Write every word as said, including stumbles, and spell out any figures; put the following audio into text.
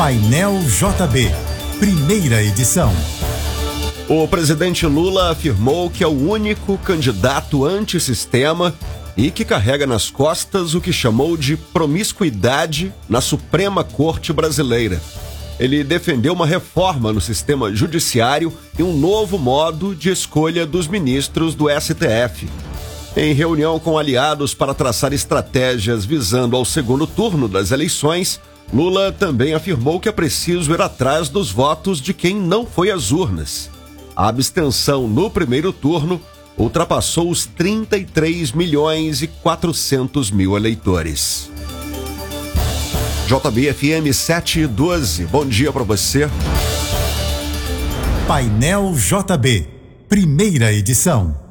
Painel J B, primeira edição. O presidente Lula afirmou que é o único candidato antissistema e que carrega nas costas o que chamou de promiscuidade na Suprema Corte Brasileira. Ele defendeu uma reforma no sistema judiciário e um novo modo de escolha dos ministros do S T F. Em reunião com aliados para traçar estratégias visando ao segundo turno das eleições, Lula também afirmou que é preciso ir atrás dos votos de quem não foi às urnas. A abstenção no primeiro turno ultrapassou os trinta e três milhões e quatrocentos mil eleitores. J B F M sete e doze, bom dia para você. Painel J B, primeira edição.